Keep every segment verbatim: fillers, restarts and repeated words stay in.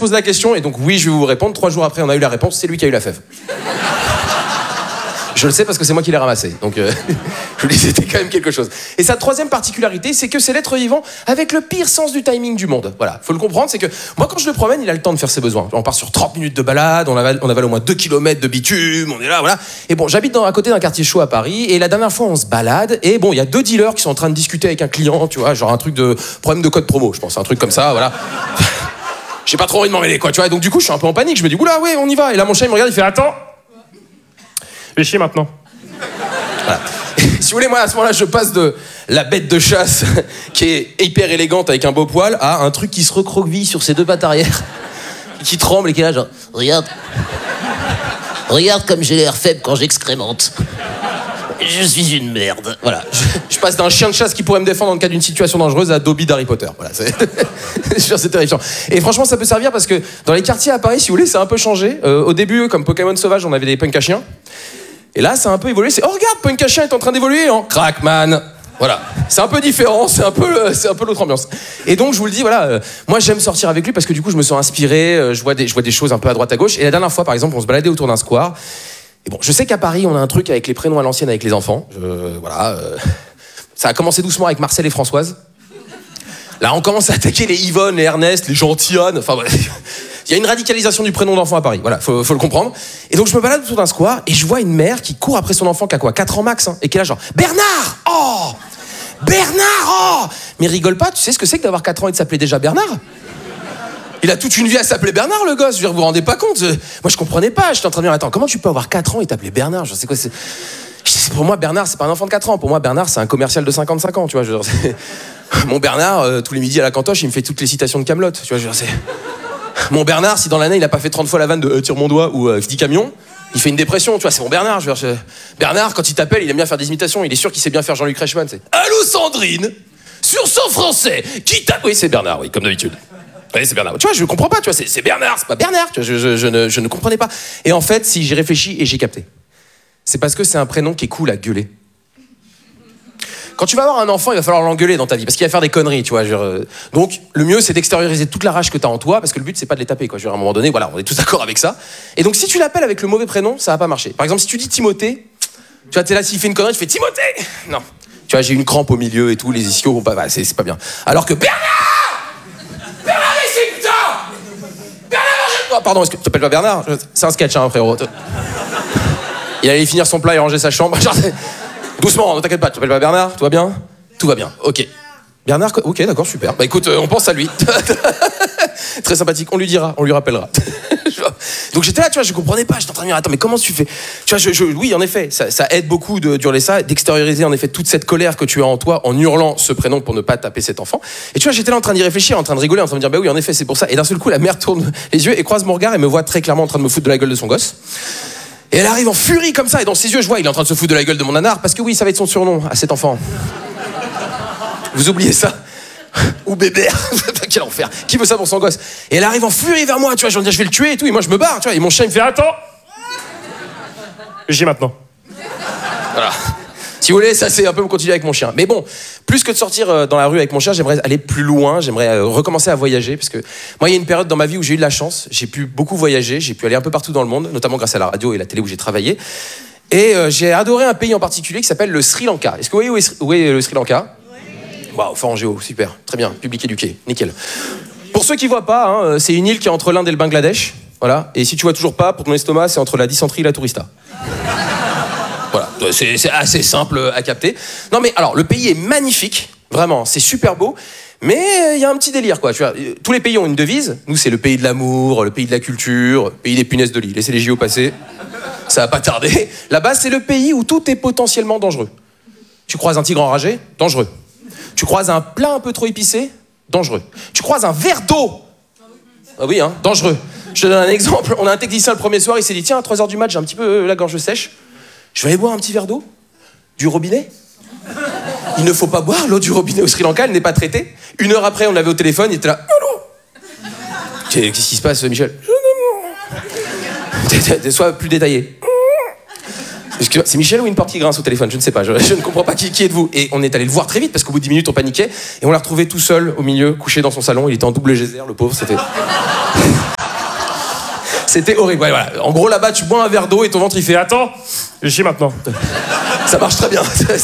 posé la question, et donc oui, je vais vous répondre. Trois jours après, on a eu la réponse, c'est lui qui a eu la fève. Je le sais parce que c'est moi qui l'ai ramassé. Donc, euh, je vous dis, c'était quand même quelque chose. Et sa troisième particularité, c'est que c'est l'être vivant avec le pire sens du timing du monde. Voilà, faut le comprendre, c'est que moi, quand je le promène, il a le temps de faire ses besoins. On part sur trente minutes de balade, on avale, on avale au moins deux kilomètres de bitume, on est là, voilà. Et bon, j'habite dans, à côté d'un quartier chaud à Paris, et la dernière fois, on se balade, et bon, il y a deux dealers qui sont en train de discuter avec un client, tu vois, genre un truc de problème de code promo, je pense, un truc comme ça, voilà. J'ai pas trop envie de m'en mêler, quoi, tu vois. Et donc, du coup, je suis un peu en panique, je me dis, oula, ouais, on y va. Et là, mon chat, il me regarde, il fait, attends. Je vais chier maintenant. Voilà. Si vous voulez, moi à ce moment-là, je passe de la bête de chasse qui est hyper élégante avec un beau poil à un truc qui se recroqueville sur ses deux pattes arrière, qui tremble et qui est là genre regarde, regarde comme j'ai l'air faible quand j'excrémente. Je suis une merde. Voilà. Je, je passe d'un chien de chasse qui pourrait me défendre en cas d'une situation dangereuse à Dobby d'Harry Potter. Voilà. C'est, c'est terrifiant. Et franchement, ça peut servir parce que dans les quartiers à Paris, si vous voulez, ça a un peu changé. Euh, au début, comme Pokémon sauvage, on avait des punks à chiens. Et là, ça a un peu évolué. C'est oh regarde, Punk à chien est en train d'évoluer en Crackman. Voilà, c'est un peu différent, c'est un peu, c'est un peu l'autre ambiance. Et donc je vous le dis, voilà, euh, moi j'aime sortir avec lui parce que du coup je me sens inspiré, euh, je vois des, je vois des choses un peu à droite à gauche. Et la dernière fois, par exemple, on se baladait autour d'un square. Et bon, je sais qu'à Paris, on a un truc avec les prénoms à l'ancienne avec les enfants. Je, voilà, euh, ça a commencé doucement avec Marcel et Françoise. Là, on commence à attaquer les Yvonne, les Ernest, les Gentillonne. Enfin bref. Il y a une radicalisation du prénom d'enfant à Paris, voilà, faut, faut le comprendre. Et donc je me balade autour d'un square et je vois une mère qui court après son enfant qui a quoi, quatre ans max, hein, et qui est là genre Bernard, oh, Bernard, oh. Mais rigole pas, tu sais ce que c'est que d'avoir quatre ans et de s'appeler déjà Bernard? Il a toute une vie à s'appeler Bernard, le gosse. Je veux dire, vous vous rendez pas compte? Moi je comprenais pas, j'étais en train de dire attends, comment tu peux avoir quatre ans et t'appeler Bernard? Je sais quoi, c'est. Pour moi, Bernard, c'est pas un enfant de quatre ans. Pour moi, Bernard, c'est un commercial de cinquante-cinq ans, tu vois. Je veux dire, c'est... Mon Bernard, euh, tous les midis à la cantoche, il me fait toutes les citations de Kaamelott, tu vois. Je veux dire, c'est... Mon Bernard, si dans l'année il a pas fait trente fois la vanne de euh, tire mon doigt ou euh, je dis camion, il fait une dépression, tu vois, c'est mon Bernard. Je veux dire, je... Bernard, quand il t'appelle, il aime bien faire des imitations, il est sûr qu'il sait bien faire Jean-Luc Reichmann. C'est allô Sandrine, sur son français, qui t'a. Oui, c'est Bernard, oui, comme d'habitude. Oui, c'est Bernard. Tu vois, je comprends pas, tu vois, c'est, c'est Bernard, c'est pas Bernard, tu vois, je, je, je, ne, je ne comprenais pas. Et en fait, si j'ai réfléchi et j'ai capté, c'est parce que c'est un prénom qui est cool à gueuler. Quand tu vas avoir un enfant, il va falloir l'engueuler dans ta vie, parce qu'il va faire des conneries, tu vois. Genre, euh... Donc, le mieux, c'est d'extérioriser toute la rage que t'as en toi, parce que le but, c'est pas de les taper, quoi. Genre, à un moment donné, voilà, on est tous d'accord avec ça. Et donc, si tu l'appelles avec le mauvais prénom, ça va pas marcher. Par exemple, si tu dis Timothée, tu vois, t'es là, s'il fait une connerie, tu fais Timothée. Non. Tu vois, j'ai une crampe au milieu et tout, les ischios vont pas, bah, c'est, c'est pas bien. Alors que Bernard, Bernard ici, putain, Bernard, mange-toi. Pardon, est-ce que tu t'appelles pas Bernard? C'est un sketch, hein, frérot. Il allait finir son plat et ranger sa chambre. Genre, doucement, ne t'inquiète pas, tu t'appelles pas Bernard? Tout va bien? Tout va bien, ok. Bernard, ok, d'accord, super. Bah écoute, euh, on pense à lui. Très sympathique, on lui dira, on lui rappellera. Donc j'étais là, tu vois, je comprenais pas, j'étais en train de me dire, attends, mais comment tu fais? Tu vois, je, je, oui, en effet, ça, ça aide beaucoup de hurler ça, d'extérioriser en effet toute cette colère que tu as en toi en hurlant ce prénom pour ne pas taper cet enfant. Et tu vois, j'étais là en train d'y réfléchir, en train de rigoler, en train de me dire, bah oui, en effet, c'est pour ça. Et d'un seul coup, la mère tourne les yeux et croise mon regard et me voit très clairement en train de me foutre de la gueule de son gosse. Et elle arrive en furie comme ça, et dans ses yeux, je vois, il est en train de se foutre de la gueule de mon nanar, parce que oui, ça va être son surnom à cet enfant. Vous oubliez ça? Ou Bébert, quel enfer. Qui veut ça pour son gosse? Et elle arrive en furie vers moi, tu vois, je vais dire, je vais le tuer et tout, et moi je me barre, tu vois, et mon chien il me fait attends. J'ai maintenant. Voilà. Si vous voulez, ça c'est un peu continuer avec mon chien. Mais bon, plus que de sortir dans la rue avec mon chien, j'aimerais aller plus loin, j'aimerais recommencer à voyager, parce que moi il y a une période dans ma vie où j'ai eu de la chance, j'ai pu beaucoup voyager, j'ai pu aller un peu partout dans le monde, notamment grâce à la radio et la télé où j'ai travaillé. Et euh, j'ai adoré un pays en particulier qui s'appelle le Sri Lanka. Est-ce que vous voyez où est, où est le Sri Lanka? Waouh, fort en géo, super, très bien, public éduqué, nickel. Pour ceux qui voient pas, hein, c'est une île qui est entre l'Inde et le Bangladesh, voilà. Et si tu vois toujours pas, pour ton estomac, c'est entre la dysenterie et la tourista. Voilà, c'est, c'est assez simple à capter. Non mais alors, le pays est magnifique, vraiment, c'est super beau, mais il y a un petit délire, quoi. Tu vois, tous les pays ont une devise. Nous, c'est le pays de l'amour, le pays de la culture, le pays des punaises de lit. Laissez les J O passer, ça va pas tarder. Là-bas, c'est le pays où tout est potentiellement dangereux. Tu croises un tigre enragé, dangereux. Tu croises un plat un peu trop épicé, dangereux. Tu croises un verre d'eau, ah oui, hein, dangereux. Je te donne un exemple. On a un technicien le premier soir, il s'est dit tiens, à trois heures du match, j'ai un petit peu la gorge sèche. Je vais aller boire un petit verre d'eau du robinet. Il ne faut pas boire l'eau du robinet au Sri Lanka, elle n'est pas traitée. Une heure après, on l'avait au téléphone, il était là. Allô. Qu'est-ce qui se passe, Michel? Sois plus détaillé. C'est Michel ou une porte qui grince au téléphone? Je ne sais pas, je, je ne comprends pas qui, qui êtes-vous. Et on est allé le voir très vite parce qu'au bout de dix minutes, on paniquait. Et on l'a retrouvé tout seul au milieu, couché dans son salon. Il était en double geyser, le pauvre, c'était... C'était horrible. Ouais, voilà. En gros, là-bas, tu bois un verre d'eau et ton ventre, il fait « Attends, je chie maintenant. » Ça marche très bien.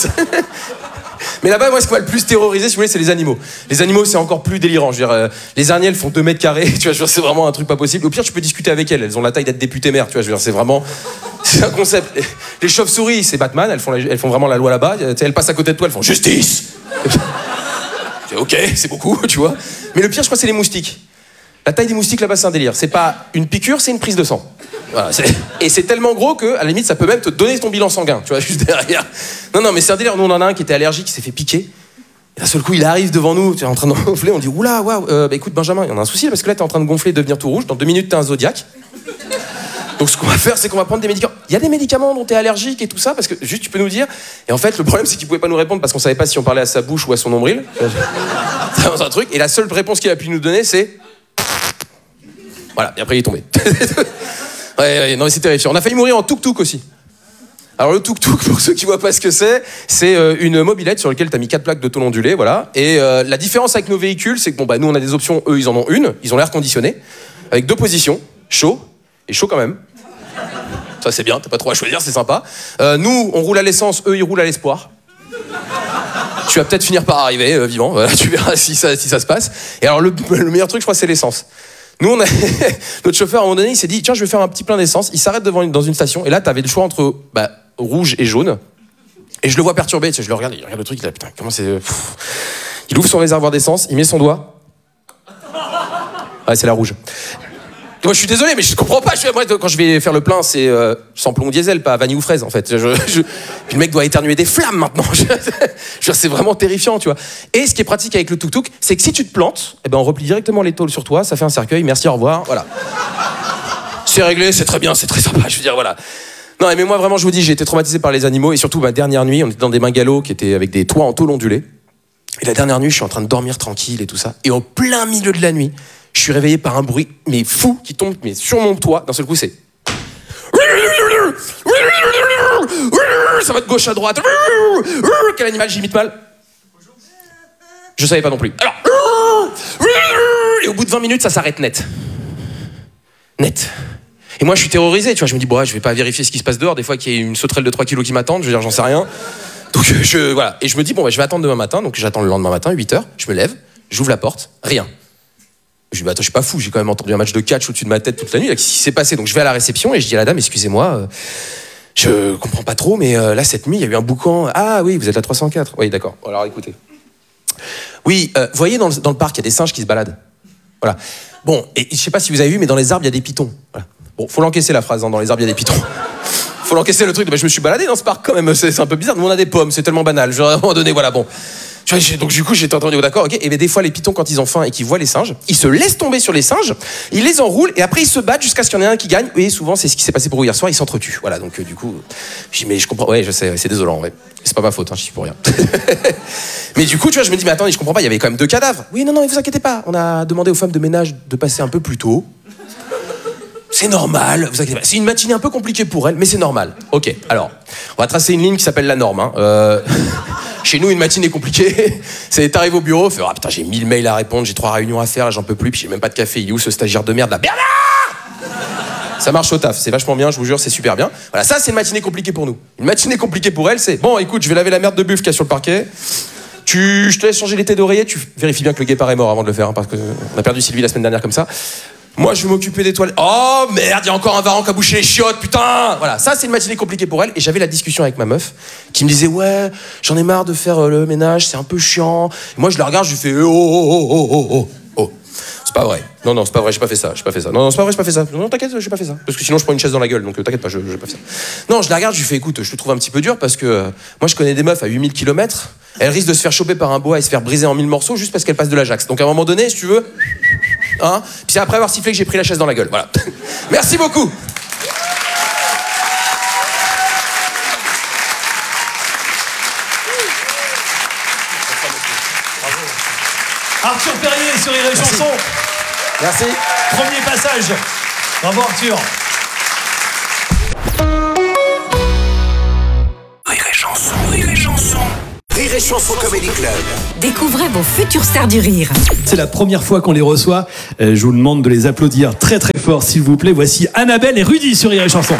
Mais là-bas, moi, ce qui m'a le plus terrorisé, si vous voulez, c'est les animaux. Les animaux, c'est encore plus délirant. Je veux dire, euh, les araignées, elles font deux mètres carrés. Tu vois, je veux dire, c'est vraiment un truc pas possible. Au pire, tu peux discuter avec elles. Elles ont la taille d'être députées maires. Tu vois, je veux dire, c'est vraiment... C'est un concept. Les chauves-souris, c'est Batman. Elles font, la... elles font vraiment la loi là-bas. Elles passent à côté de toi, elles font « Justice !» C'est ok, c'est beaucoup, tu vois. Mais le pire, je crois, c'est les moustiques. La taille des moustiques, là-bas, c'est un délire. C'est pas une piqûre, c'est une prise de sang. Voilà, c'est... Et c'est tellement gros que, à la limite, ça peut même te donner ton bilan sanguin, tu vois, juste derrière. Non, non, mais c'est un délire. Nous, on en a un qui était allergique, qui s'est fait piquer. Et d'un seul coup, il arrive devant nous, tu es en train de gonfler. On dit oula, waouh, euh, bah écoute, Benjamin, il y en a un souci parce que là, t'es en train de gonfler et de devenir tout rouge. Dans deux minutes, t'es un zodiaque. Donc, ce qu'on va faire, c'est qu'on va prendre des médicaments. Il y a des médicaments dont t'es allergique et tout ça, parce que juste, tu peux nous dire. Et en fait, le problème, c'est qu'il pouvait pas nous répondre parce qu'on savait pas si on parlait à sa bouche ou à son nombril. C'est un truc. Et la seule réponse qu'il a pu nous donner, c'est. Voilà, et après il est tombé. ouais, ouais, non mais c'est terrifiant. On a failli mourir en tuk-tuk aussi. Alors le tuk-tuk, pour ceux qui voient pas ce que c'est, c'est euh, une mobilette sur laquelle t'as mis quatre plaques de tôle ondulée, voilà. Et euh, la différence avec nos véhicules, c'est que bon bah nous on a des options, eux ils en ont une, ils ont l'air conditionné, avec deux positions, chaud et chaud quand même. Ça c'est bien, t'as pas trop à choisir, c'est sympa. Euh, nous on roule à l'essence, eux ils roulent à l'espoir. Tu vas peut-être finir par arriver euh, vivant, voilà, tu verras si ça, si ça se passe. Et alors le, le meilleur truc je crois c'est l'essence. Nous, on a... notre chauffeur, à un moment donné, il s'est dit, tiens, je vais faire un petit plein d'essence. Il s'arrête devant une... dans une station, et là, t'avais le choix entre bah, rouge et jaune. Et je le vois perturbé, tu sais, je le regarde, il regarde le truc, il a putain, comment c'est... Pff. Il ouvre son réservoir d'essence, il met son doigt. Ouais, c'est la rouge. Et moi, je suis désolé, mais je comprends pas. Je... Moi, quand je vais faire le plein, c'est euh, sans plomb diesel, pas vanille ou fraise, en fait. Je... Je... Puis le mec doit éternuer des flammes maintenant. Je... Je... C'est vraiment terrifiant, tu vois. Et ce qui est pratique avec le tuk-tuk, c'est que si tu te plantes, eh ben, on replie directement les tôles sur toi, ça fait un cercueil, merci, au revoir, voilà. C'est réglé, c'est très bien, c'est très sympa, je veux dire, voilà. Non, mais moi, vraiment, je vous dis, j'ai été traumatisé par les animaux, et surtout, ma dernière nuit, on était dans des bungalows qui étaient avec des toits en tôle ondulée. Et la dernière nuit, je suis en train de dormir tranquille et tout ça. Et au plein milieu de la nuit, je suis réveillé par un bruit, mais fou, qui tombe mais sur mon toit. D'un seul coup, c'est... Ça va de gauche à droite. Quel animal j'imite mal? Je savais pas non plus. Alors... Et au bout de vingt minutes, ça s'arrête net. Net. Et moi, je suis terrorisé, tu vois. Je me dis, bon, ouais, je vais pas vérifier ce qui se passe dehors. Des fois, qu'il y a une sauterelle de trois kilos qui m'attend, je veux dire, j'en sais rien. Donc, je... Voilà. Et je me dis, bon, bah, je vais attendre demain matin. Donc, j'attends le lendemain matin, huit heures. Je me lève, j'ouvre la porte, rien. Je dis, bah, attends, je suis pas fou, j'ai quand même entendu un match de catch au-dessus de ma tête toute la nuit. Qu'est-ce qui s'est passé? Donc je vais à la réception et je dis à la dame, excusez-moi, euh, je comprends pas trop, mais euh, là, cette nuit, il y a eu un boucan. Ah oui, vous êtes la trois cent quatre. Oui, d'accord. Alors écoutez. Oui, euh, vous voyez, dans le, dans le parc, il y a des singes qui se baladent. Voilà. Bon, et je sais pas si vous avez vu, mais dans les arbres, il y a des pitons. Voilà. Bon, faut l'encaisser la phrase, hein, dans les arbres, il y a des pitons. Faut l'encaisser le truc. Bah, je me suis baladé dans ce parc quand même, c'est, c'est un peu bizarre. Nous, on a des pommes, c'est tellement banal. Genre, à un moment donné, voilà, bon. Tu vois, donc du coup, j'étais entendu, d'accord, ok. Et bien, des fois, les pitons, quand ils ont faim et qu'ils voient les singes, ils se laissent tomber sur les singes, ils les enroulent et après ils se battent jusqu'à ce qu'il y en ait un qui gagne. Et souvent, c'est ce qui s'est passé pour hier soir, ils s'entretuent. Voilà, donc euh, du coup, je dis, mais je comprends, ouais, je sais, c'est désolant, ouais. C'est pas ma faute, hein, je suis pour rien. Mais du coup, tu vois, je me dis, mais attendez, je comprends pas, il y avait quand même deux cadavres. Oui, non, non, mais vous inquiétez pas, on a demandé aux femmes de ménage de passer un peu plus tôt. C'est normal, vous inquiétez pas. C'est une matinée un peu compliquée pour elle, mais c'est normal. Ok, alors, on va tracer une ligne qui s'appelle la norme. Hein. Euh... Chez nous, une matinée compliquée. C'est t'arrives au bureau, fais, ah putain, j'ai mille mails à répondre, j'ai trois réunions à faire, j'en peux plus, puis j'ai même pas de café. Il est où ce stagiaire de merde là? Bernard! Ça marche au taf, c'est vachement bien, je vous jure, c'est super bien. Voilà, ça, c'est une matinée compliquée pour nous. Une matinée compliquée pour elle, c'est bon, écoute, je vais laver la merde de buff qu'il y a sur le parquet. Tu, je te laisse changer les têtes d'oreiller, tu vérifies bien que le guépard est mort avant de le faire, hein, parce qu'on a perdu Sylvie la semaine dernière comme ça. Moi, je vais m'occuper des toilettes. Oh merde, il y a encore un varan qui a bouché les chiottes, putain. Voilà, ça c'est une matinée compliquée pour elle. Et j'avais la discussion avec ma meuf qui me disait ouais, j'en ai marre de faire euh, le ménage, c'est un peu chiant. Et moi, je la regarde, je lui fais oh oh oh oh oh oh. C'est pas vrai. Non non, c'est pas vrai, j'ai pas fait ça, j'ai pas fait ça. Non non, c'est pas vrai, j'ai pas fait ça. Non, t'inquiète, j'ai pas fait ça. Parce que sinon, je prends une chaise dans la gueule. Donc euh, t'inquiète pas, je j'ai pas fait ça. Non, je la regarde, je lui fais écoute, je te trouve un petit peu dur parce que euh, moi, je connais des meufs à huit mille kilomètres. Elles risquent de se faire choper par un boa et se faire briser en mille morceaux juste parce qu'elles passent de l'Ajax. Donc à un moment donné, si tu veux. Hein, puis c'est après avoir sifflé que j'ai pris la chaise dans la gueule. Voilà. Merci beaucoup. Arthur Perrier sur Rire et Chanson. Merci. Premier passage. Bravo Arthur. Rire et Chanson. Rire et Chanson. Rire et Chanson. Chanson Comedy Club. Découvrez vos futures stars du rire. C'est la première fois qu'on les reçoit. Euh, je vous demande de les applaudir très très fort, s'il vous plaît. Voici Annabelle et Rudy sur Rire et Chanson.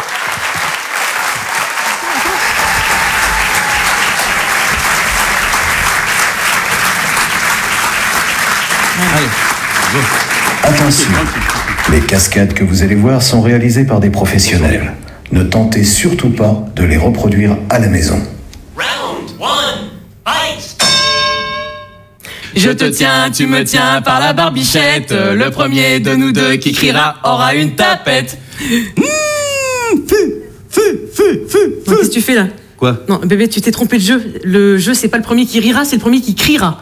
Attention, les cascades que vous allez voir sont réalisées par des professionnels. Ne tentez surtout pas de les reproduire à la maison. Round one, fight! Je te tiens, tu me tiens par la barbichette. Le premier de nous deux qui criera aura une tapette. Mmh, feu, feu, feu, feu, Non, qu'est-ce que tu fais là? Quoi? Non, bébé, tu t'es trompé de jeu. Le jeu, c'est pas le premier qui rira, c'est le premier qui criera.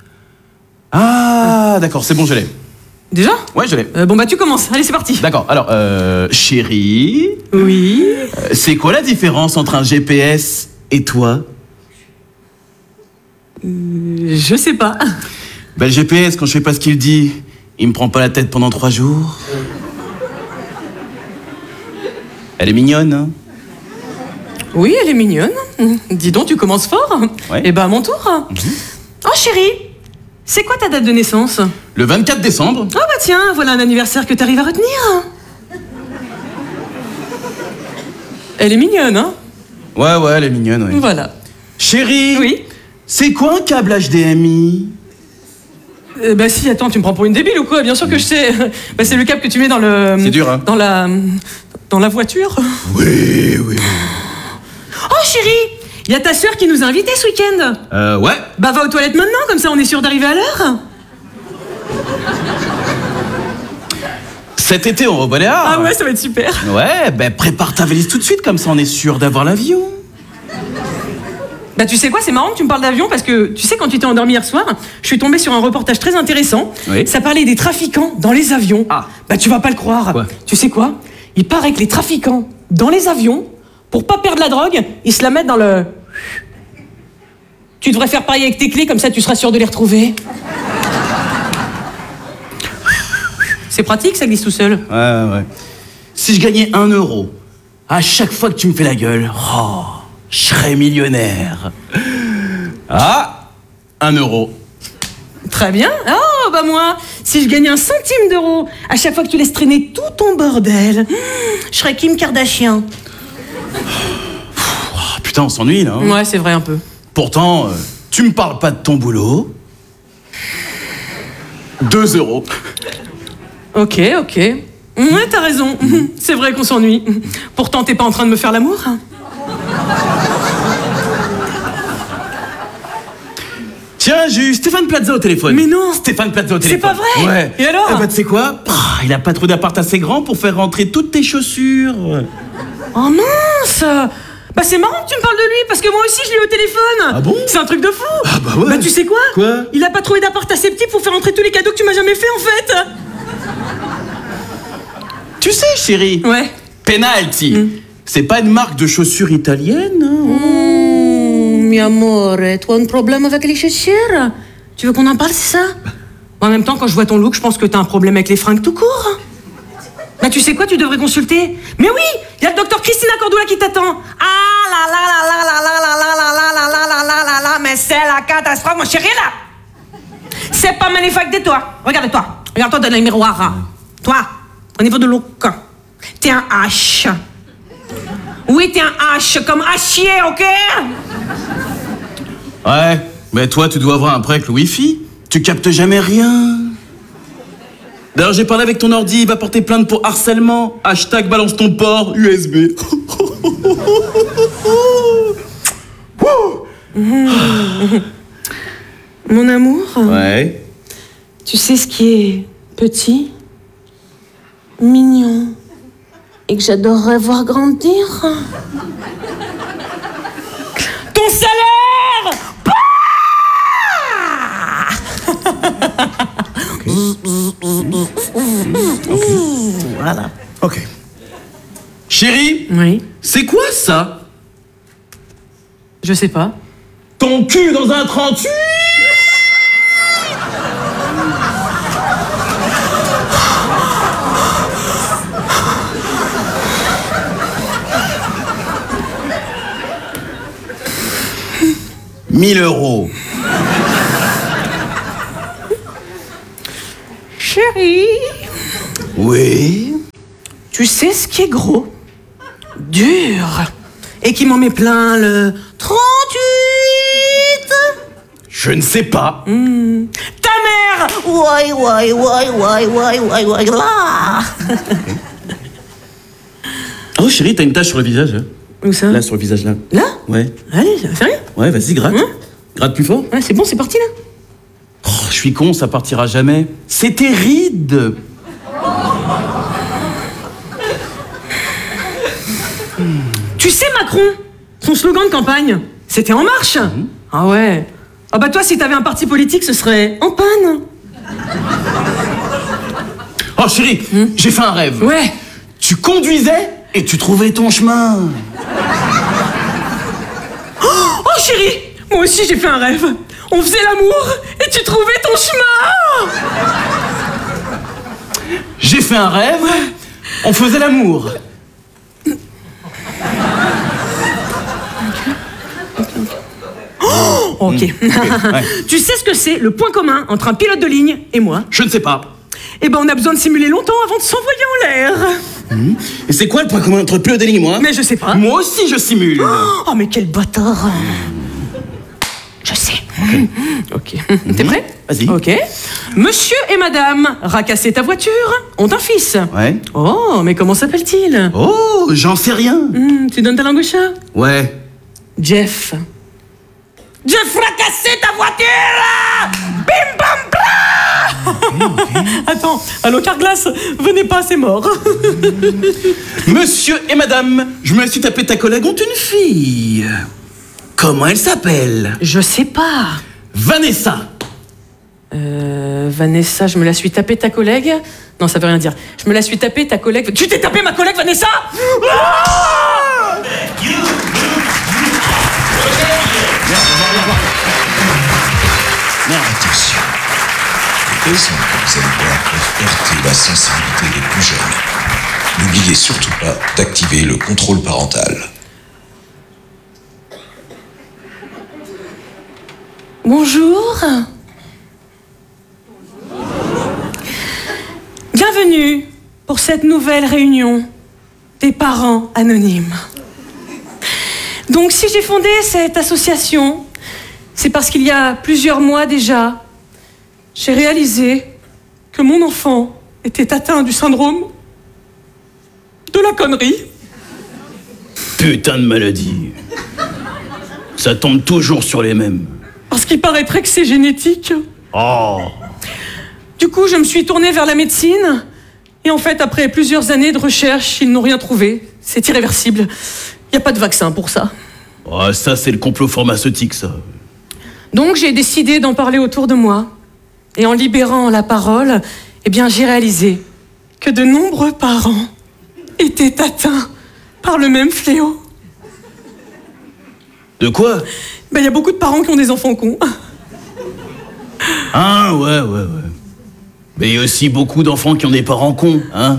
Ah, d'accord, c'est bon, je l'ai. Déjà? Ouais, je l'ai. Euh, Bon bah tu commences, allez c'est parti. D'accord, alors, euh, chérie, Oui. euh, c'est quoi la différence entre un G P S et toi? Je sais pas. Bah, le G P S, quand je fais pas ce qu'il dit, il me prend pas la tête pendant trois jours. Elle est mignonne, hein? Oui, elle est mignonne. Dis donc, tu commences fort. Ouais. Et bah à mon tour. Oh chérie, c'est quoi ta date de naissance? Le vingt-quatre décembre. Ah bah tiens, voilà un anniversaire que t'arrives à retenir. Elle est mignonne, hein? Ouais, ouais, elle est mignonne, ouais. Voilà. Chérie, Oui. c'est quoi un câble H D M I? Euh, bah si, attends, tu me prends pour une débile ou quoi? Bien sûr que je sais. Bah c'est le câble que tu mets dans le... C'est dur, hein? Dans la... Dans la voiture. Oui, oui. Oh chérie, il y a ta sœur qui nous a invités ce week-end. Euh, ouais. Bah va aux toilettes maintenant, comme ça on est sûr d'arriver à l'heure. Cet été, on va au Baléares. Ah ouais, ça va être super. Ouais, ben prépare ta valise tout de suite, comme ça on est sûr d'avoir l'avion. Bah tu sais quoi, c'est marrant que tu me parles d'avion parce que tu sais quand tu t'es endormi hier soir, je suis tombée sur un reportage très intéressant. Oui. Ça parlait des trafiquants dans les avions. Ah. Bah tu vas pas le croire. Quoi? Tu sais quoi? Il paraît que les trafiquants dans les avions, pour pas perdre la drogue, ils se la mettent dans le... Tu devrais faire pareil avec tes clés, comme ça tu seras sûr de les retrouver. C'est pratique, ça glisse tout seul. Ouais, ouais. Si je gagnais un euro à chaque fois que tu me fais la gueule, oh, je serais millionnaire. Ah, un euro. Très bien. Oh, bah moi, si je gagnais un centime d'euro à chaque fois que tu laisses traîner tout ton bordel, je serais Kim Kardashian. Oh, putain, on s'ennuie là. hein. Ouais, c'est vrai un peu. Pourtant, euh, tu me parles pas de ton boulot. Deux euros. Ok, ok. Ouais, t'as raison. C'est vrai qu'on s'ennuie. Pourtant, t'es pas en train de me faire l'amour. Tiens, j'ai eu Stéphane Plaza au téléphone. Mais non. Stéphane Plaza au C'est téléphone. pas vrai. Ouais. Et alors? Eh bah, tu sais quoi? Pah, il a pas trouvé d'appart assez grand pour faire rentrer toutes tes chaussures. Oh mince. Bah c'est marrant que tu me parles de lui, parce que moi aussi je l'ai eu au téléphone. Ah bon? C'est un truc de fou. Ah bah ouais. Bah tu sais quoi? Quoi? Il a pas trouvé d'appart assez petit pour faire entrer tous les cadeaux que tu m'as jamais fait en fait. Tu sais, chérie, Ouais. Penalty, c'est pas une marque de chaussures italienne, hein? Mmh, mi amore, tu as un problème avec les chaussures? Tu veux qu'on en parle, c'est ça? En même temps, quand je vois ton look, je pense que t'as un problème avec les fringues tout court. Bah tu sais quoi, tu devrais consulter. Mais oui, il y a le docteur Christina Cordula qui t'attend. Ah là là là là là là là là là là là là là là là là, mais c'est la catastrophe, mon chéri là. C'est pas magnifique de toi. Regarde-toi, regarde-toi dans le miroir. Toi, au niveau de look, t'es un H. Oui, t'es un H, comme hachier, ok? Ouais, mais toi, tu dois avoir un problème avec le Wi-Fi. Tu captes jamais rien. D'ailleurs, j'ai parlé avec ton ordi, il va porter plainte pour harcèlement. Hashtag balance ton port U S B. Mon amour, Ouais. tu sais ce qui est petit, mignon, et que j'adorerais voir grandir? Ton salaire! Voilà. Ok. Chérie, Oui, c'est quoi ça? je sais pas. Ton cul dans un trente-huit? mille euros. Chérie, Oui. tu sais ce qui est gros, dur, et qui m'en met plein le trente-huit? Je ne sais pas. Mmh. Ta mère! Ouais, ouais, ouais, ouais, ouais, ouais, ouais, là! Oh chérie, t'as une tache sur le visage. Hein. Où ça? Là, sur le visage, là. Là? Ouais. Allez, ça fait rien. Ouais, vas-y, gratte. Hein? Gratte plus fort. Ouais, c'est bon, c'est parti là. Oh, je suis con, ça partira jamais. C'est tes rides. Tu sais, Macron, son slogan de campagne, c'était En Marche. Mmh. Ah ouais. Ah bah toi, si t'avais un parti politique, ce serait En Panne. Oh chérie, mmh. j'ai fait un rêve. Ouais. Tu conduisais et tu trouvais ton chemin. Oh, oh chérie, moi aussi j'ai fait un rêve. On faisait l'amour et tu trouvais ton chemin. J'ai fait un rêve, on faisait l'amour. Oh, ok. Mmh. Okay. Ouais. Tu sais ce que c'est le point commun entre un pilote de ligne et moi? Je ne sais pas. Eh ben on a besoin de simuler longtemps avant de s'envoyer en l'air. Mmh. Et c'est quoi le point commun entre pilote de ligne et moi? Mais je sais pas. Moi aussi je simule. Oh, oh mais quel bâtard. Je sais. Ok. Mmh. T'es prêt? Vas-y. Ok. Monsieur et madame, racassez ta voiture, ont un fils. Ouais. Oh, mais comment s'appelle-t-il? Oh, j'en sais rien. Mmh, tu donnes ta langue au chat? Ouais. Jeff. Jeff, racassez ta voiture! Bim bam bla! Okay, okay. Attends, allô Carglass, venez pas, c'est mort. Monsieur et madame, je me suis tapé ta collègue ont une fille. Comment elle s'appelle? Je sais pas. Vanessa. Euh... Vanessa, je me la suis tapé ta collègue? Non, ça veut rien dire. Je me la suis tapé ta collègue... Tu t'es tapé ma collègue Vanessa? Ah! Attention. Les exemples que vous allez voir peuvent heurter la sensibilité des plus jeunes. N'oubliez surtout pas d'activer le contrôle parental. Bonjour. Bienvenue pour cette nouvelle réunion des parents anonymes. Donc si j'ai fondé cette association, c'est parce qu'il y a plusieurs mois déjà, j'ai réalisé que mon enfant était atteint du syndrome de la connerie. Putain de maladie. Ça tombe toujours sur les mêmes. Parce qu'il paraîtrait que c'est génétique. Oh. Du coup, je me suis tournée vers la médecine. Et en fait, après plusieurs années de recherche, ils n'ont rien trouvé. C'est irréversible. Il n'y a pas de vaccin pour ça. Oh, ça, c'est le complot pharmaceutique, ça. Donc, j'ai décidé d'en parler autour de moi. Et en libérant la parole, eh bien, j'ai réalisé que de nombreux parents étaient atteints par le même fléau. De quoi? Ben, il y a beaucoup de parents qui ont des enfants cons. Ah, ouais, ouais, ouais. Mais il y a aussi beaucoup d'enfants qui ont des parents cons, hein?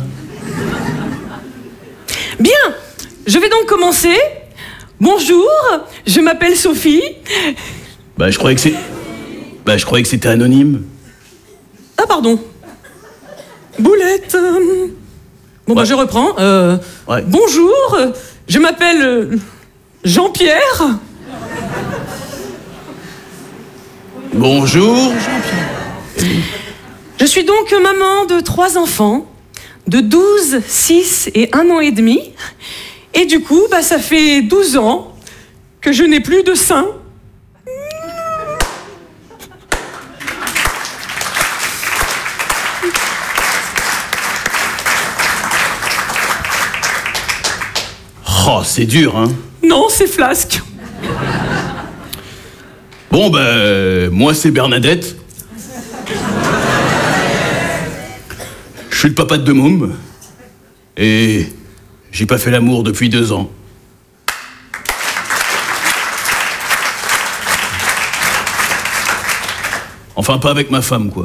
Bien, je vais donc commencer. Bonjour, je m'appelle Sophie. Bah, je croyais que c'est... Bah, je croyais que c'était anonyme. Ah, pardon. Boulette. Bon, ouais. Bah, je reprends. Euh, ouais. Bonjour, je m'appelle Jean-Pierre. Bonjour, Jean-Pierre. Je suis donc maman de trois enfants, de douze, six et un an et demi. Et du coup, bah, ça fait douze ans que je n'ai plus de sein. Oh, c'est dur, hein? Non, c'est Flasque. Bon, ben, bah, moi, c'est Bernadette. Je suis le papa de deux mômes. Et j'ai pas fait l'amour depuis deux ans. Enfin, pas avec ma femme, quoi.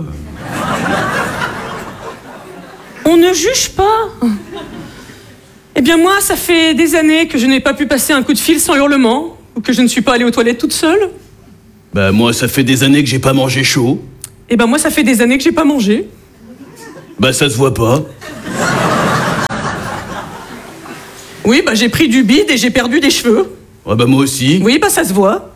On ne juge pas. Eh bien, moi, ça fait des années que je n'ai pas pu passer un coup de fil sans hurlement, ou que je ne suis pas allée aux toilettes toute seule. Bah, moi, ça fait des années que j'ai pas mangé chaud. Eh ben, moi, ça fait des années que j'ai pas mangé. Bah ça se voit pas. Oui, bah j'ai pris du bide et j'ai perdu des cheveux. Ouais bah moi aussi. Oui, bah ça se voit.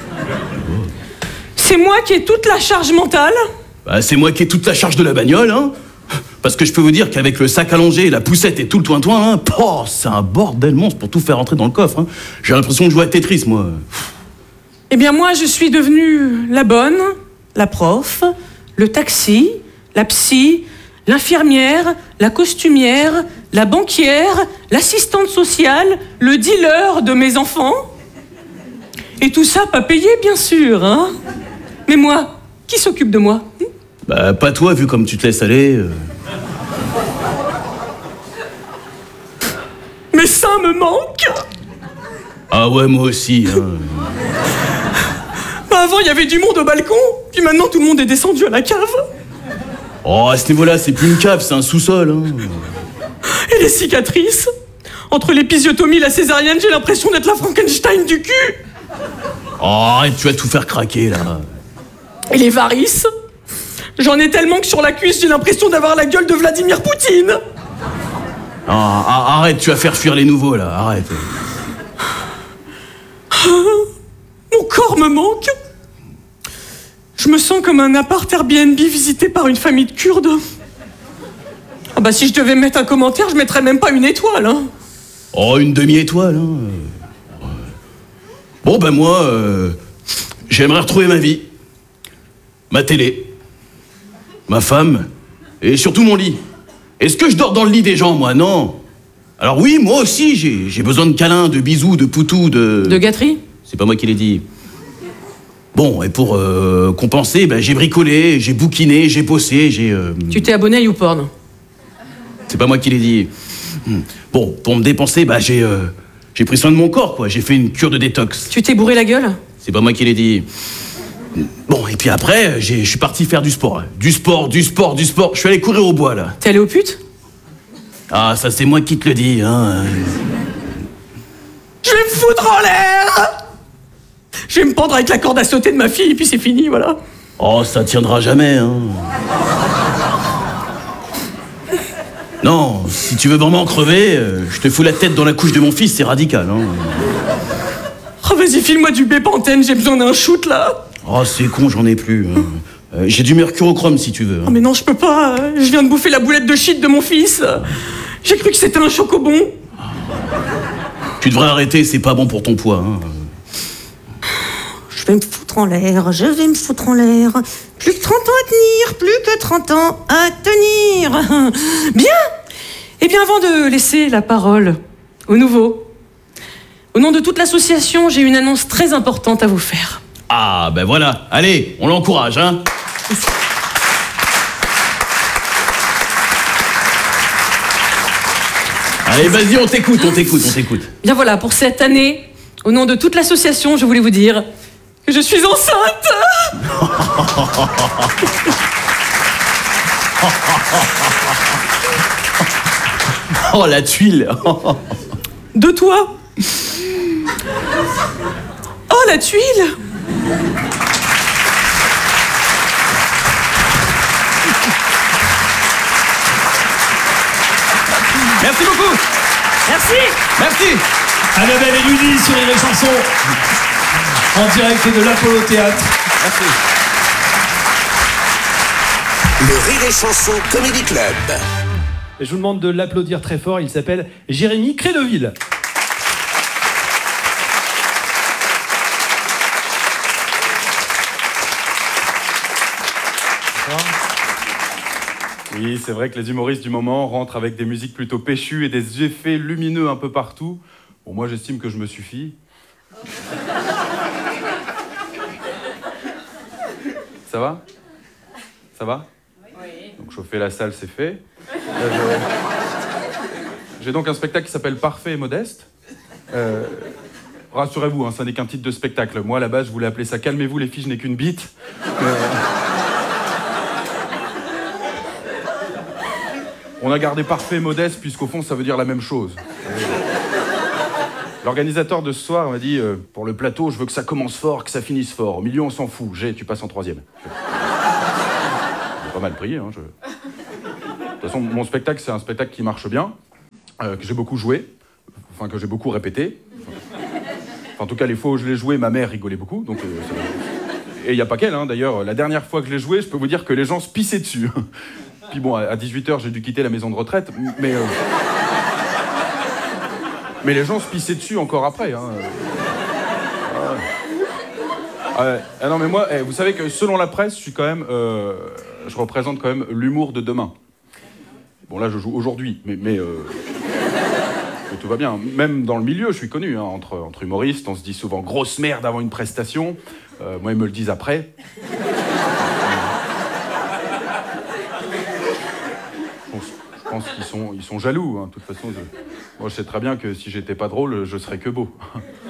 C'est moi qui ai toute la charge mentale. Bah c'est moi qui ai toute la charge de la bagnole, hein. Parce que je peux vous dire qu'avec le sac allongé, la poussette et tout le toin-toin, hein, poh, c'est un bordel monstre pour tout faire rentrer dans le coffre. Hein. J'ai l'impression de jouer à Tetris, moi. Eh bien moi, je suis devenue la bonne, la prof, le taxi, la psy, l'infirmière, la costumière, la banquière, l'assistante sociale, le dealer de mes enfants. Et tout ça pas payé, bien sûr, hein. Mais moi, qui s'occupe de moi? Bah pas toi, vu comme tu te laisses aller. Euh... Mes seins me manquent. Ah ouais, moi aussi. Hein. Bah avant, il y avait du monde au balcon, puis maintenant tout le monde est descendu à la cave. Oh, à ce niveau-là, c'est plus une cave, c'est un sous-sol. Hein. Et les cicatrices? Entre l'épisiotomie et la césarienne, j'ai l'impression d'être la Frankenstein du cul. Oh, arrête, tu vas tout faire craquer, là. Et les varices? J'en ai tellement que sur la cuisse, j'ai l'impression d'avoir la gueule de Vladimir Poutine. Ah, ah, arrête, tu vas faire fuir les nouveaux, là, arrête. Mon corps me manque. Je me sens comme un appart Airbnb visité par une famille de Kurdes. Ah bah si je devais mettre un commentaire, je mettrais même pas une étoile, hein. Oh, une demi-étoile, hein. Bon, ben moi, euh, j'aimerais retrouver ma vie. Ma télé. Ma femme. Et surtout mon lit. Est-ce que je dors dans le lit des gens, moi? Non. Alors oui, moi aussi, j'ai, j'ai besoin de câlins, de bisous, de poutous, de... De gâteries? C'est pas moi qui l'ai dit. Bon, et pour euh, compenser, ben, j'ai bricolé, j'ai bouquiné, j'ai bossé, j'ai... Euh... Tu t'es abonné à YouPorn? C'est pas moi qui l'ai dit. Bon, pour me dépenser, bah, j'ai, euh, j'ai pris soin de mon corps, quoi. J'ai fait une cure de détox. Tu t'es bourré la gueule? C'est pas moi qui l'ai dit. Bon, et puis après, j'ai, je suis parti faire du sport. Du sport, du sport, du sport. Je suis allé courir au bois, là. T'es allé aux putes? Ah, ça, c'est moi qui te le dis, hein. Je vais me foutre en l'air! Je vais me pendre avec la corde à sauter de ma fille, et puis c'est fini, voilà. Oh, ça tiendra jamais, hein. Non, si tu veux vraiment crever, euh, je te fous la tête dans la couche de mon fils, c'est radical, hein. Oh, vas-y, file-moi du Bépantène, j'ai besoin d'un shoot, là. Oh, c'est con, j'en ai plus. Hein. Euh, j'ai du mercurochrome, si tu veux. Hein. Oh, mais non, je peux pas. Je viens de bouffer la boulette de shit de mon fils. J'ai cru que c'était un chocobon. Tu devrais arrêter, c'est pas bon pour ton poids, hein. Je vais me foutre en l'air, je vais me foutre en l'air. Plus que trente ans à tenir, plus que trente ans à tenir. Bien. Eh bien, avant de laisser la parole aux nouveaux, au nom de toute l'association, j'ai une annonce très importante à vous faire. Ah, ben voilà. Allez, on l'encourage, hein. Allez, vas-y, on t'écoute, on t'écoute, on t'écoute. Bien voilà, pour cette année, au nom de toute l'association, je voulais vous dire que je suis enceinte. Oh, la tuile. De toi. Oh, la tuile. Merci beaucoup. Merci. Merci. Annabelle et Rudy sur les chansons en direct de l'Apollo Théâtre. Merci. Le Rire et Chanson Comedy Club. Et je vous demande de l'applaudir très fort, il s'appelle Jérémy Crédeville. Oui, c'est vrai que les humoristes du moment rentrent avec des musiques plutôt péchues et des effets lumineux un peu partout. Bon, moi, j'estime que je me suffis. Ça va? Ça va? Oui. Donc, chauffer la salle, c'est fait. Euh, je... J'ai donc un spectacle qui s'appelle Parfait et Modeste. Euh... Rassurez-vous, hein, ça n'est qu'un titre de spectacle. Moi, à la base, je voulais appeler ça Calmez-vous, les filles, je n'ai qu'une bite. Euh... On a gardé parfait et modeste, puisqu'au fond, ça veut dire la même chose. L'organisateur de ce soir m'a dit euh, pour le plateau, je veux que ça commence fort, que ça finisse fort. Au milieu, on s'en fout. J'ai, tu passes en troisième. J'ai pas mal pris, hein. Je... toute façon, mon spectacle, c'est un spectacle qui marche bien, euh, que j'ai beaucoup joué, enfin que j'ai beaucoup répété. Enfin, en tout cas, les fois où je l'ai joué, ma mère rigolait beaucoup. Donc, euh, et il n'y a pas qu'elle, hein, d'ailleurs. La dernière fois que je l'ai joué, je peux vous dire que les gens se pissaient dessus. Puis bon, à dix-huit heures, j'ai dû quitter la maison de retraite, mais... Euh... Mais les gens se pissaient dessus encore après. Hein. Ah ouais. Ah non, mais moi, eh, vous savez que selon la presse, je suis quand même... Euh, je représente quand même l'humour de demain. Bon, là, je joue aujourd'hui, mais... mais euh... Et tout va bien. Même dans le milieu, je suis connu. Hein. Entre, entre humoristes, on se dit souvent grosse merde avant une prestation. Euh, moi, ils me le disent après. Je pense qu'ils sont, ils sont jaloux. Hein. De toute façon, je, moi, je sais très bien que si j'étais pas drôle, je serais que beau.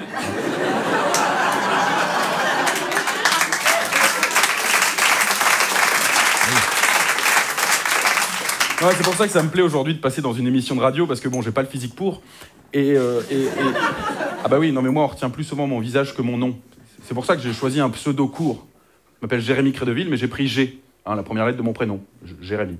Ouais, c'est pour ça que ça me plaît aujourd'hui de passer dans une émission de radio, parce que bon, j'ai pas le physique pour. Et, euh, et, et... Ah bah oui, non mais moi, on retient plus souvent mon visage que mon nom. C'est pour ça que j'ai choisi un pseudo court. Je m'appelle Jérémy Crédeville, mais j'ai pris G, hein, la première lettre de mon prénom, Jérémy.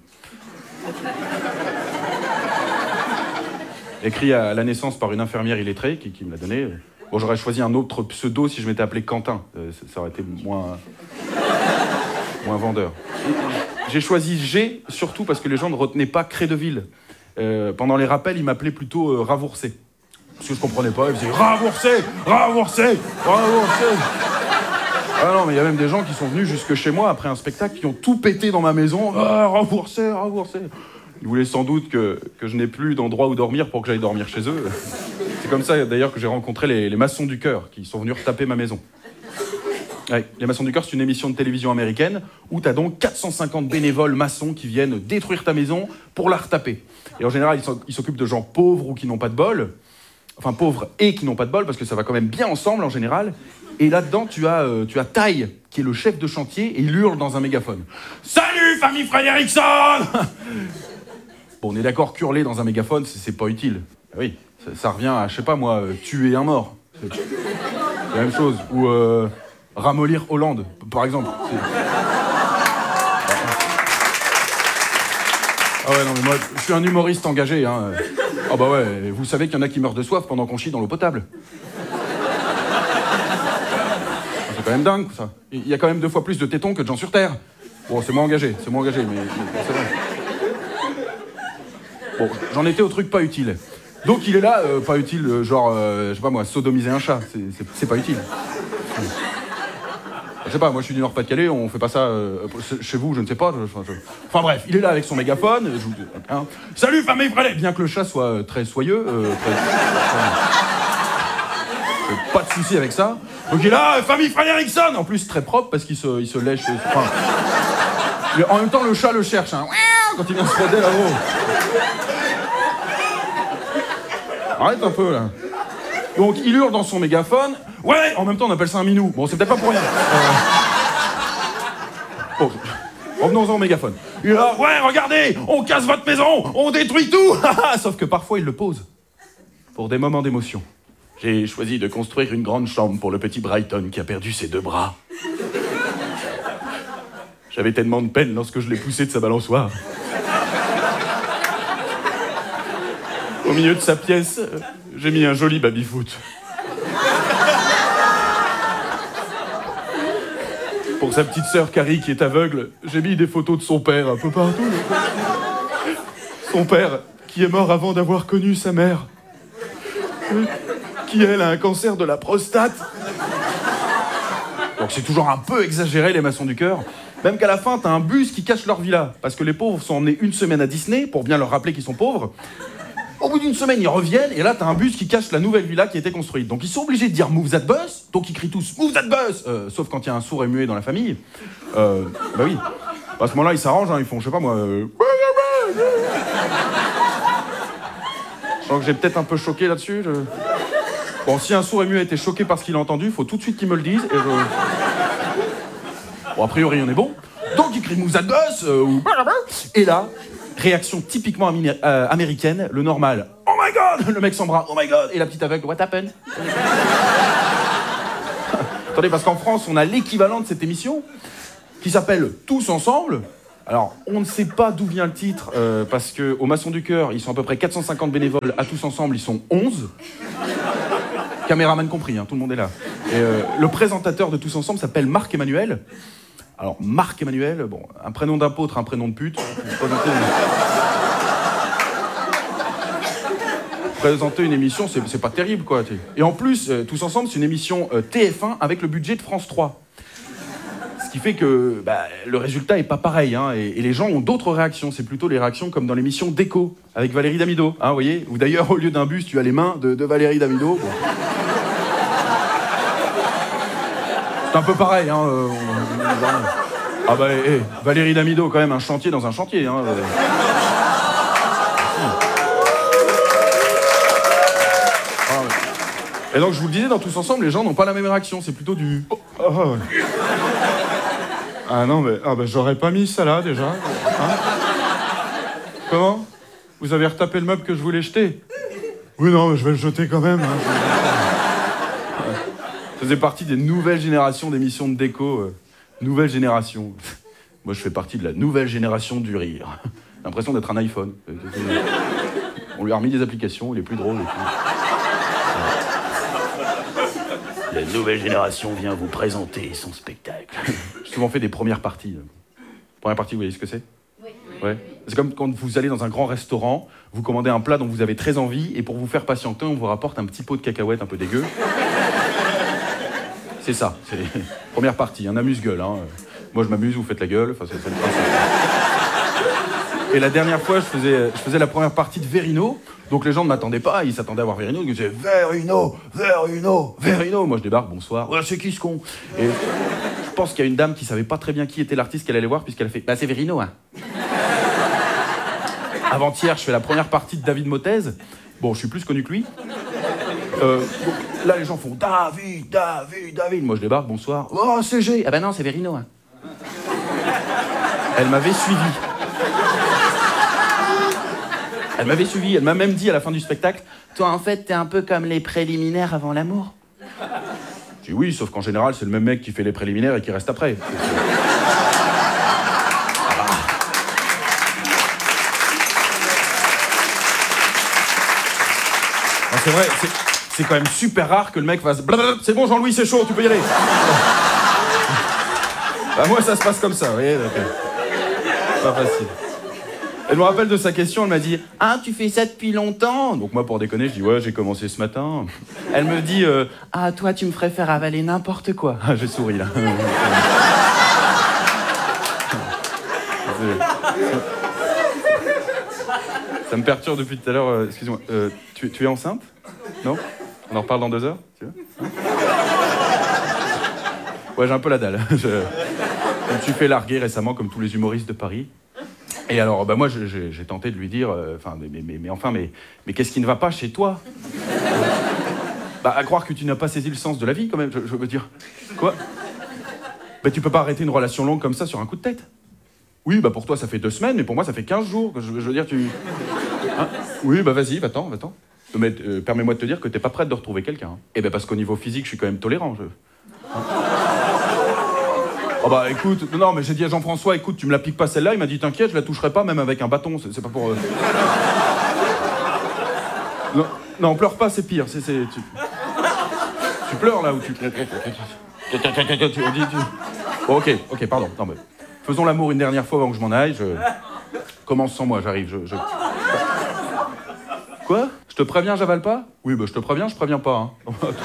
Écrit à la naissance par une infirmière illettrée qui, qui me l'a donné. Bon, j'aurais choisi un autre pseudo si je m'étais appelé Quentin. Euh, ça aurait été moins... moins vendeur. J'ai choisi G, surtout parce que les gens ne retenaient pas Crédeville. Euh, pendant les rappels, ils m'appelaient plutôt euh, Ravourcé. Parce que je comprenais pas, ils faisaient Ravourcé, Ravourcé, Ravourcé. Ah non, mais il y a même des gens qui sont venus jusque chez moi après un spectacle, qui ont tout pété dans ma maison. Ah, Ravourcé, Ravourcé. Ils voulaient sans doute que, que je n'ai plus d'endroit où dormir pour que j'aille dormir chez eux. C'est comme ça, d'ailleurs, que j'ai rencontré les, les maçons du cœur, qui sont venus retaper ma maison. Ouais, les Maçons du Cœur, c'est une émission de télévision américaine où t'as donc quatre cent cinquante bénévoles maçons qui viennent détruire ta maison pour la retaper. Et en général, ils s'occupent de gens pauvres ou qui n'ont pas de bol. Enfin, pauvres et qui n'ont pas de bol, parce que ça va quand même bien ensemble en général. Et là-dedans, tu as, euh, tu as Ty, qui est le chef de chantier, et il hurle dans un mégaphone. « Salut, famille Frédérickson !» Bon, on est d'accord qu'hurler dans un mégaphone, c'est pas utile. Oui, ça, ça revient à, je sais pas moi, euh, tuer un mort. C'est la même chose. Ou... Euh, ramollir Hollande, par exemple. Ah ouais, non, mais moi, je suis un humoriste engagé, hein. Ah bah ouais, vous savez qu'il y en a qui meurent de soif pendant qu'on chie dans l'eau potable. C'est quand même dingue, ça. Il y a quand même deux fois plus de tétons que de gens sur Terre. Bon, c'est moins engagé, c'est moins engagé, mais, mais c'est vrai. Bon, j'en étais au truc pas utile. Donc il est là, euh, pas utile, euh, genre, euh, je sais pas moi, sodomiser un chat, c'est pas utile. Je sais pas, moi je suis du Nord-Pas-de-Calais, on fait pas ça euh, chez vous, je ne sais pas. Je, enfin, je... enfin bref, il est là avec son mégaphone. Je vous... hein. Salut famille Frédéric. Bien que le chat soit euh, très soyeux, euh, très... euh, pas de souci avec ça. Donc il est là, famille Frédérickson. En plus très propre parce qu'il se, il se lèche. Enfin... en même temps le chat le cherche, hein, quand il vient se frotter là-haut. Arrête un peu là. Donc il hurle dans son mégaphone. Ouais, en même temps on appelle ça un minou. Bon, c'est peut-être pas pour rien. Euh... Bon, revenons-en au mégaphone. Il est là, ouais, regardez, on casse votre maison, on détruit tout. Sauf que parfois il le pose. Pour des moments d'émotion. J'ai choisi de construire une grande chambre pour le petit Brighton qui a perdu ses deux bras. J'avais tellement de peine lorsque je l'ai poussé de sa balançoire. Au milieu de sa pièce, j'ai mis un joli baby-foot. Pour sa petite sœur Carrie qui est aveugle, j'ai mis des photos de son père un peu partout. Son père qui est mort avant d'avoir connu sa mère. Qui, elle, a un cancer de la prostate. Donc c'est toujours un peu exagéré, les Maçons du Cœur. Même qu'à la fin, t'as un bus qui cache leur villa. Parce que les pauvres sont emmenés une semaine à Disney, pour bien leur rappeler qu'ils sont pauvres. Au bout d'une semaine, ils reviennent, et là, t'as un bus qui cache la nouvelle villa qui a été construite. Donc ils sont obligés de dire « Move that bus », donc ils crient tous « Move that bus euh, », sauf quand il y a un sourd et muet dans la famille. Euh, bah oui. À ce moment-là, ils s'arrangent, hein, ils font, je sais pas moi... Euh... Je sens que j'ai peut-être un peu choqué là-dessus. Je... Bon, si un sourd et muet a été choqué par ce qu'il a entendu, il faut tout de suite qu'il me le dise, et je... Bon, a priori, on est bon. Donc ils crient « Move that bus euh, », ou... Et là... Réaction typiquement amé- euh, américaine, le normal. Oh my god! Le mec sans bras. Oh my god! Et la petite aveugle. What happened? Attendez, parce qu'en France, on a l'équivalent de cette émission qui s'appelle Tous ensemble, Alors, on ne sait pas d'où vient le titre, euh, parce qu'au Maçon du Cœur, ils sont à peu près quatre cent cinquante bénévoles, à tous ensemble, ils sont onze. Caméraman compris, hein, tout le monde est là. Et euh, le présentateur de Tous Ensemble s'appelle Marc Emmanuel. Alors, Marc Emmanuel, bon, un prénom d'apôtre, un prénom de pute. Présenter une, présenter une émission, c'est, c'est pas terrible, quoi. Et en plus, euh, Tous Ensemble, c'est une émission euh, T F un avec le budget de France trois. Ce qui fait que bah, le résultat est pas pareil, hein, et, et les gens ont d'autres réactions. C'est plutôt les réactions comme dans l'émission Déco, avec Valérie Damido, hein, vous voyez. Ou d'ailleurs, au lieu d'un bus, tu as les mains de, de Valérie Damido. Bon. C'est un peu pareil, hein. Euh, on, on, ah bah, hey, Valérie Damido, quand même, un chantier dans un chantier, hein. Euh. Ah, ouais. Et donc, je vous le disais, dans Tous Ensemble, les gens n'ont pas la même réaction. C'est plutôt du... Oh, oh, ouais. Ah non, mais ah bah, j'aurais pas mis ça là, déjà. Hein? Comment? Vous avez retapé le meuble que je voulais jeter? Oui, non, mais je vais le jeter quand même. Hein. Ça faisait partie des nouvelles générations d'émissions de déco. Euh, nouvelle génération. Moi, je fais partie de la nouvelle génération du rire. J'ai l'impression d'être un iPhone. On lui a remis des applications, il est plus drôle. Et plus... La nouvelle génération vient vous présenter son spectacle. J'ai souvent fait des premières parties. Première partie, vous voyez ce que c'est? Oui. Ouais. C'est comme quand vous allez dans un grand restaurant, vous commandez un plat dont vous avez très envie, et pour vous faire patienter, on vous rapporte un petit pot de cacahuètes un peu dégueu. C'est ça, c'est première partie, un amuse-gueule. Hein. Moi, je m'amuse, vous faites la gueule. Enfin, c'est, c'est le principe. Et la dernière fois, je faisais, je faisais la première partie de Verino. Donc les gens ne m'attendaient pas, ils s'attendaient à voir Verino. Ils me disaient Verino, Verino, Verino. Moi, je débarque, bonsoir. Ouais, c'est qui ce con? Et je pense qu'il y a une dame qui savait pas très bien qui était l'artiste qu'elle allait voir, puisqu'elle a fait bah, c'est Verino, hein. Avant-hier, je fais la première partie de David Mottez. Bon, je suis plus connu que lui. Euh, donc, là, les gens font David, David, David. Moi, je débarque, bonsoir. Oh, c'est G. Ah ben non, c'est Verino. Hein. Elle m'avait suivi. Elle m'avait suivi. Elle m'a même dit à la fin du spectacle, toi, en fait, t'es un peu comme les préliminaires avant l'amour. J'ai dit oui, sauf qu'en général, c'est le même mec qui fait les préliminaires et qui reste après. C'est vrai, c'est, c'est quand même super rare que le mec fasse blablabla, c'est bon Jean-Louis, c'est chaud, tu peux y aller. Bah moi ça se passe comme ça, vous voyez, donc, pas facile. Elle me rappelle de sa question, elle m'a dit « Ah, tu fais ça depuis longtemps ?» Donc moi pour déconner, je dis « Ouais, j'ai commencé ce matin. » Elle me dit euh, « Ah, toi tu me ferais faire avaler n'importe quoi. » Ah, j'ai souri là. Ça me perturbe depuis tout à l'heure. Euh, excuse-moi. Euh, tu, tu es enceinte? Non? On en reparle dans deux heures? Tu veux? Ouais, j'ai un peu la dalle. Je, je me suis fait larguer récemment, comme tous les humoristes de Paris. Et alors, bah moi, j'ai, j'ai tenté de lui dire, enfin, euh, mais, mais, mais enfin, mais, mais qu'est-ce qui ne va pas chez toi? Bah, à croire que tu n'as pas saisi le sens de la vie, quand même. Je, je veux dire, quoi? Bah, tu peux pas arrêter une relation longue comme ça sur un coup de tête. Oui, bah pour toi ça fait deux semaines, mais pour moi ça fait quinze jours. Je, je veux dire, tu... Hein? Oui, bah vas-y, va-t'en, va-t'en. Mais euh, permets-moi de te dire que t'es pas prête de retrouver quelqu'un. Hein. Eh ben parce qu'au niveau physique, je suis quand même tolérant. Je... Hein? Oh bah écoute, non mais j'ai dit à Jean-François, écoute, tu me la piques pas celle-là. Il m'a dit t'inquiète, je la toucherai pas même avec un bâton. C'est, c'est pas pour... Euh... Non, non, pleure pas, c'est pire. C'est, c'est, tu... tu pleures là ou tu... tu... Bon, ok, ok, pardon. Non mais... Faisons l'amour une dernière fois avant que je m'en aille. Je commence sans moi, j'arrive. Je, je... Quoi? Je te préviens, j'avale pas? Oui, bah je te préviens, je préviens pas. Hein.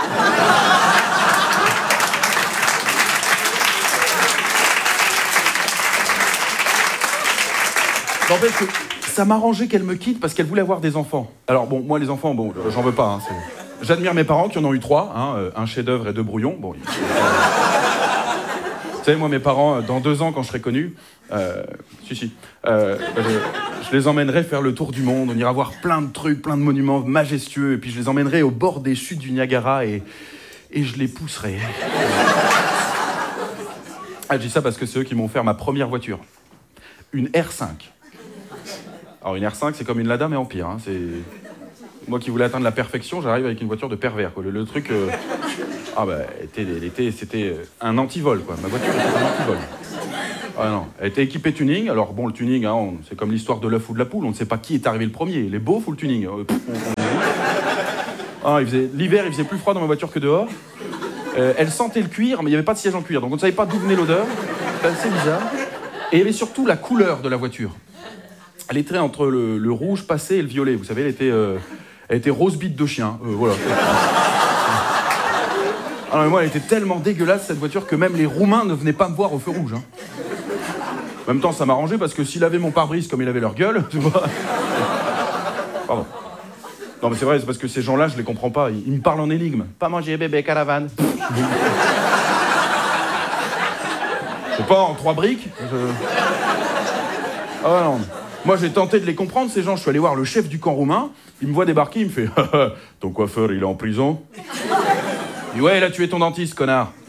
N'empêche que ça m'arrangeait qu'elle me quitte parce qu'elle voulait avoir des enfants. Alors bon, moi les enfants, bon, j'en veux pas. Hein, c'est... J'admire mes parents qui en ont eu trois, hein, un chef-d'œuvre et deux brouillons. Bon. Ils... Vous savez, moi, mes parents, dans deux ans, quand je serai connu, euh, si, si, euh, je, je les emmènerai faire le tour du monde. On ira voir plein de trucs, plein de monuments majestueux. Et puis, je les emmènerai au bord des chutes du Niagara et, et je les pousserai. Ah, je dis ça parce que c'est eux qui m'ont offert ma première voiture. Une R cinq. Alors, une R cinq, c'est comme une Lada, mais en pire. Hein, c'est... Moi qui voulais atteindre la perfection, j'arrive avec une voiture de pervers. Quoi. Le, le truc... Euh... Ah bah, était, était, c'était un antivol, quoi. Ma voiture était un antivol. Ah non, elle était équipée tuning. Alors bon, le tuning, hein, on- c'est comme l'histoire de l'œuf ou de la poule. On ne sait pas qui est arrivé le premier, les beaufs ou le tuning. Euh, pff, on- on- Ah, il faisait- l'hiver, il faisait plus froid dans ma voiture que dehors. Euh, elle sentait le cuir, mais il n'y avait pas de siège en cuir, donc on ne savait pas d'où venait l'odeur. C'était assez bizarre. Et il y avait surtout la couleur de la voiture. Elle était entre le, le rouge passé et le violet. Vous savez, elle était, euh, elle était rose bite de chien. Euh, voilà. Alors, mais moi, elle était tellement dégueulasse, cette voiture, que même les Roumains ne venaient pas me voir au feu rouge. Hein. En même temps, ça m'arrangeait parce que s'il avait mon pare-brise comme il avait leur gueule, tu vois. Pardon. Non, mais c'est vrai, c'est parce que ces gens-là, je les comprends pas. Ils, ils me parlent en énigme. Pas manger, bébé, caravane. C'est pas en trois briques. Je... Ah non. Moi, j'ai tenté de les comprendre, ces gens. Je suis allé voir le chef du camp roumain. Il me voit débarquer, il me fait « Ton coiffeur, il est en prison ?» Il dit « Ouais, il a tué ton dentiste, connard. »